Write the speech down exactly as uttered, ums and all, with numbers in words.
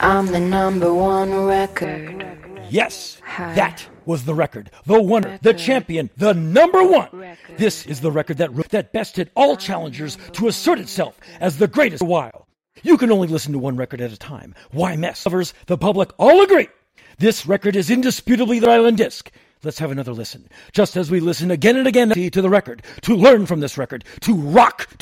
I'm the number one record. Yes, that was the record. The winner, the champion, the number one. This is the record that that bested all challengers to assert itself as the greatest of a while. You can only listen to one record at a time. Why mess? Lovers, the public all agree. This record is indisputably the Island Disc. Let's have another listen. Just as we listen again and again to the record, to learn from this record, to rock